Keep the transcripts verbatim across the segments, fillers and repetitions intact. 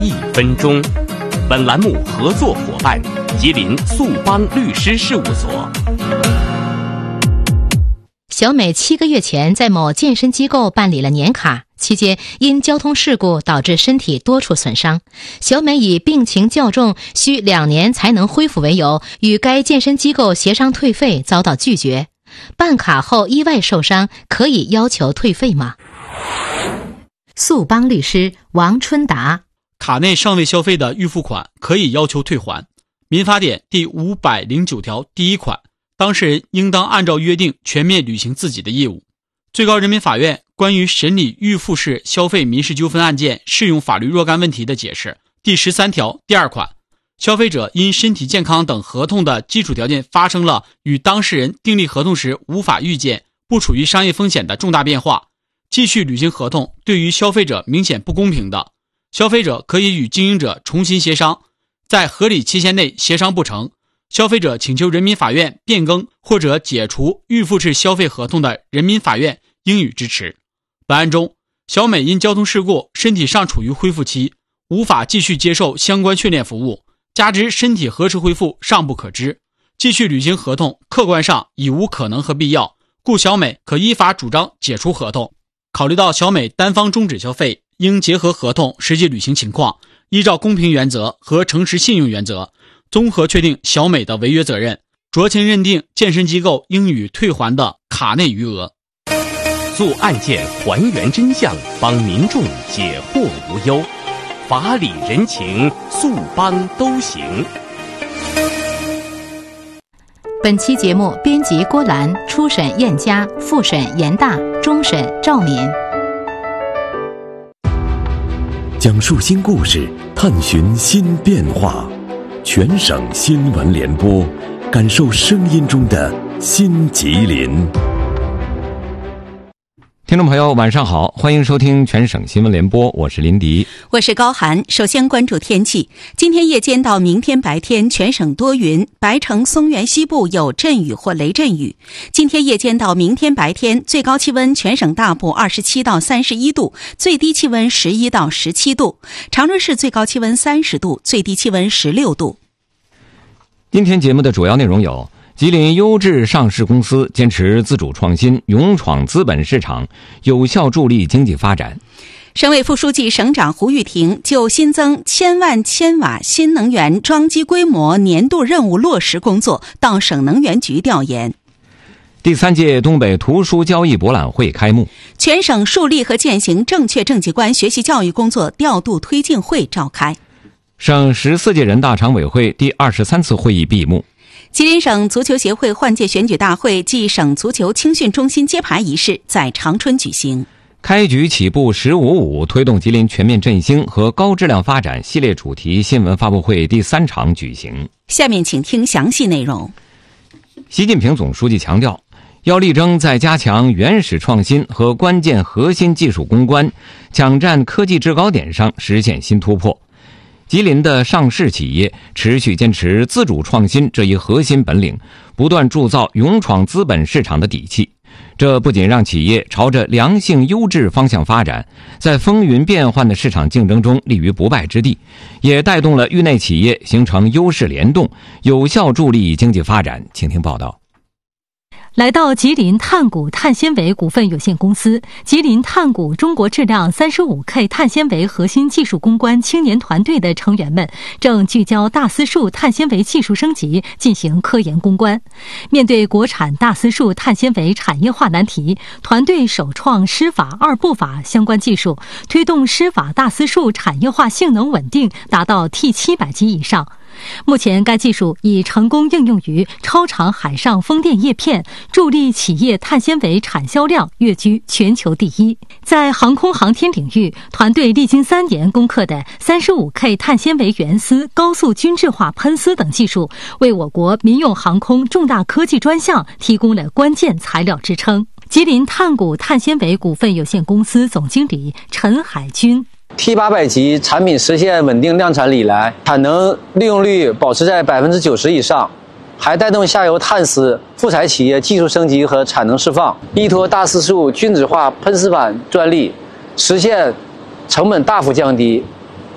一分钟。本栏目合作伙伴吉林速邦律师事务所。 小美七个月前在某健身机构办理了年卡，期间因交通事故导致身体多处损伤。小美以病情较重，需两年才能恢复为由，与该健身机构协商退费，遭到拒绝。办卡后意外受伤，可以要求退费吗？速邦律师王春达。 卡内尚未消费的预付款可以要求退还。民法典第五百零九条第一款，当事人应当按照约定全面履行自己的义务。最高人民法院关于审理预付式消费民事纠纷案件适用法律若干问题的解释第十三条第二款，消费者因身体健康等合同的基础条件发生了与当事人订立合同时无法预见、不处于商业风险的重大变化，继续履行合同对于消费者明显不公平的，消费者可以与经营者重新协商，在合理期限内协商不成，消费者请求人民法院变更或者解除预付式消费合同的，人民法院应予支持。本案中，小美因交通事故身体尚处于恢复期，无法继续接受相关训练服务，加之身体何时恢复尚不可知，继续履行合同客观上已无可能和必要，故小美可依法主张解除合同。考虑到小美单方终止消费，应结合合同实际履行情况，依照公平原则和诚实信用原则，综合确定小美的违约责任，酌情认定健身机构应予退还的卡内余额。 做案件还原真相，帮民众解惑无忧，法理人情，速邦都行。 本期节目编辑郭兰，初审燕佳，复审严大，终审赵敏。 讲述新故事，探寻新变化，全省新闻联播，感受声音中的新吉林。 听众朋友晚上好，欢迎收听全省新闻联播，我是林迪， 我是高涵。首先关注天气，今天夜间到明天白天全省多云，白城、松原西部有阵雨或雷阵雨。今天夜间到明天白天最高气温全省大部二十七到三十一度，最低气温十一到十七度。长春市最高气温三十度，最低气温十六度。 今天节目的主要内容有：吉林优质上市公司坚持自主创新，勇闯资本市场，有效助力经济发展。 省委副书记、省长胡玉婷就新增千万千瓦新能源装机规模年度任务落实工作到省能源局调研。 第三届东北图书交易博览会开幕， 全省树立和践行正确政绩观学习教育工作调度推进会召开。 省十四届人大常委会第二十三次会议闭幕。 吉林省足球协会换届选举大会暨省足球青训中心揭牌仪式在长春举行。 开局起步十五五推动吉林全面振兴和高质量发展系列主题新闻发布会第三场举行。 下面请听详细内容。 习近平总书记强调，要力争在加强原始创新和关键核心技术攻关、抢占科技制高点上实现新突破。吉林的上市企业持续坚持自主创新这一核心本领，不断铸造勇闯资本市场的底气。这不仅让企业朝着良性优质方向发展，在风云变幻的市场竞争中立于不败之地，也带动了域内企业形成优势联动，有效助力经济发展。请听报道。 来到吉林碳谷碳纤维股份有限公司，吉林碳谷中国质量 三十五K 碳纤维核心技术攻关青年团队的成员们正聚焦大丝树碳纤维技术升级进行科研攻关。面对国产大丝树碳纤维产业化难题，团队首创湿法二步法相关技术，推动湿法大丝树产业化性能稳定达到 T 七百 级以上。目前该技术已成功应用于超长海上风电叶片，助力企业碳纤维产销量跃居全球第一。在航空航天领域，团队历经三年攻克的 三十五K 碳纤维原丝高速均质化喷丝等技术，为我国民用航空重大科技专项提供了关键材料支撑。吉林碳谷碳纤维股份有限公司总经理陈海军 T 八百 级产品实现稳定量产以来，产能利用率保持在百分之九十以上，还带动下游碳丝副材企业技术升级和产能释放，依托大丝树均质化喷丝板专利，实现成本大幅降低，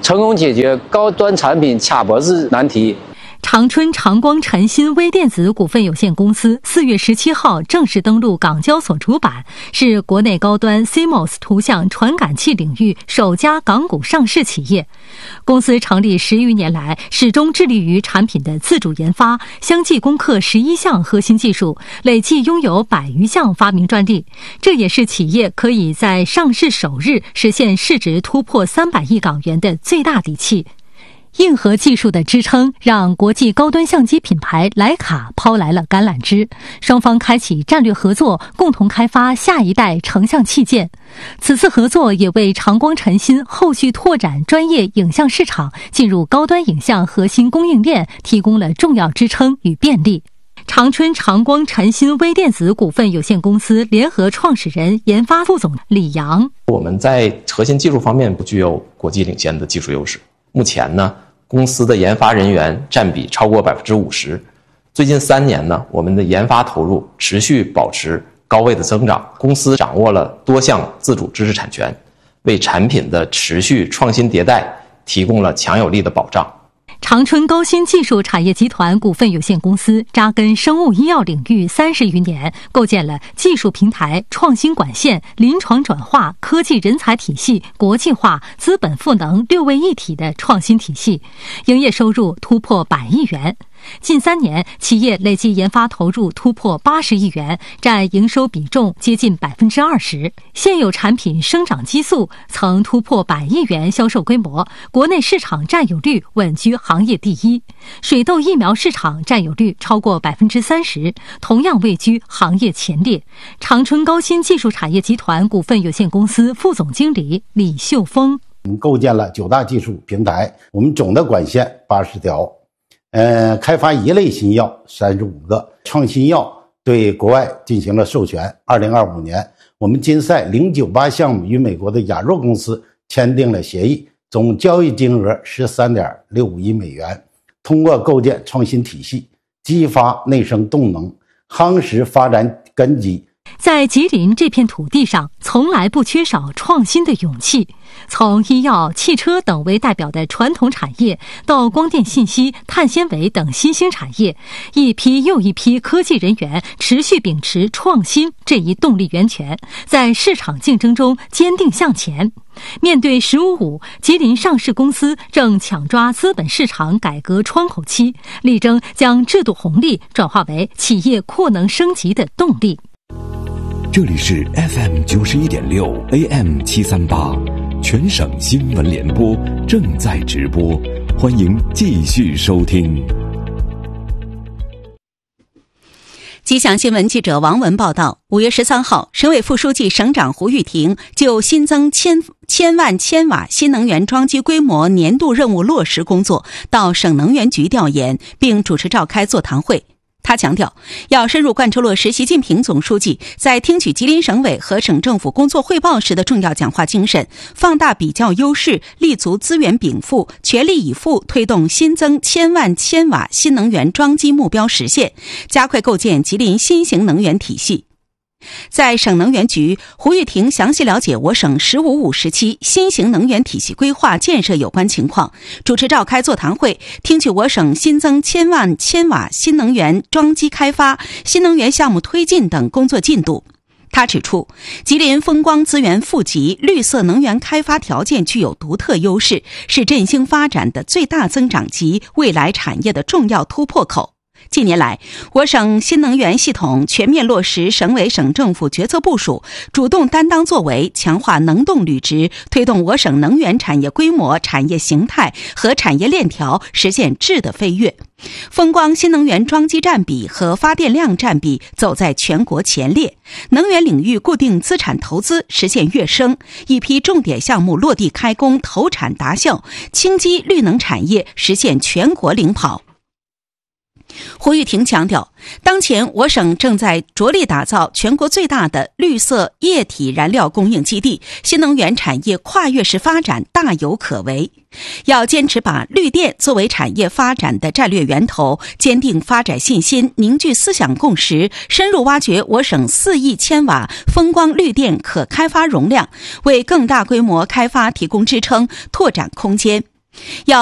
成功解决高端产品卡脖子难题。 长春长光晨芯微电子股份有限公司四月十七号正式登陆港交所主板，是国内高端 C M O S 图像传感器领域首家港股上市企业。公司成立十余年来，始终致力于产品的自主研发，相继攻克十一项核心技术，累计拥有百余项发明专利。这也是企业可以在上市首日实现市值突破三百亿港元的最大底气。硬核技术的支撑让国际高端相机品牌徕卡抛来了橄榄枝，双方开启战略合作，共同开发下一代成像器件。此次合作也为长光晨芯后续拓展专业影像市场、进入高端影像核心供应链提供了重要支撑与便利。长春长光晨芯微电子股份有限公司联合创始人、研发副总李阳： 我们在核心技术方面不具有国际领先的技术优势，目前呢，公司的研发人员占比超过百分之五十。最近三年呢，我们的研发投入持续保持高位的增长。公司掌握了多项自主知识产权，为产品的持续创新迭代提供了强有力的保障。 长春高新技术产业集团股份有限公司扎根生物医药领域三十余年，构建了技术平台、创新管线、临床转化、科技人才体系、国际化、资本赋能六位一体的创新体系，营业收入突破百亿元。近三年，企业累计研发投入突破八十亿元，占营收比重接近百分之二十。现有产品生长激素曾突破百亿元销售规模，国内市场占有率稳居行业第一。水痘疫苗市场占有率超过百分之三十，同样位居行业前列。长春高新技术产业集团股份有限公司副总经理李秀峰： 我们构建了九大技术平台，我们总的管线八十条。呃，开发一类新药三十五个，创新药对国外进行了授权。二零二五年，我们金赛零九八项目与美国的雅若公司签订了协议，总交易金额十三点六五亿美元。通过构建创新体系，激发内生动能，夯实发展根基。 在吉林这片土地上，从来不缺少创新的勇气。从医药、汽车等为代表的传统产业，到光电信息、碳纤维等新兴产业，一批又一批科技人员持续秉持创新这一动力源泉，在市场竞争中坚定向前。面对“十五五”，吉林上市公司正抢抓资本市场改革窗口期，力争将制度红利转化为企业扩能升级的动力。 这里是 F M 九十一点六 A M 七三八，全省新闻联播正在直播，欢迎继续收听。 吉祥新闻记者王文报道，五月十三号，省委副书记、省长胡玉婷就新增千千万千瓦新能源装机规模年度任务落实工作到省能源局调研，并主持召开座谈会。他强调，要深入贯彻落实习近平总书记在听取吉林省委和省政府工作汇报时的重要讲话精神，放大比较优势，立足资源禀赋，全力以赴推动新增千万千瓦新能源装机目标实现，加快构建吉林新型能源体系。在省能源局，胡玉婷详细了解我省“十五五”时期新型能源体系规划建设有关情况，主持召开座谈会，听取我省新增千万千瓦新能源装机开发、新能源项目推进等工作进度。他指出，吉林风光资源富集，绿色能源开发条件具有独特优势，是振兴发展的最大增长及未来产业的重要突破口。近年来，我省新能源系统全面落实省委省政府决策部署，主动担当作为，强化能动履职，推动我省能源产业规模、产业形态和产业链条实现质的飞跃。风光新能源装机占比和发电量占比走在全国前列，能源领域固定资产投资实现跃升，一批重点项目落地开工、投产达效，轻基绿能产业实现全国领跑。胡玉婷强调，当前我省正在着力打造全国最大的绿色液体燃料供应基地，新能源产业跨越式发展大有可为。要坚持把绿电作为产业发展的战略源头，坚定发展信心，凝聚思想共识，深入挖掘我省四亿千瓦风光绿电可开发容量，为更大规模开发提供支撑、拓展空间。 要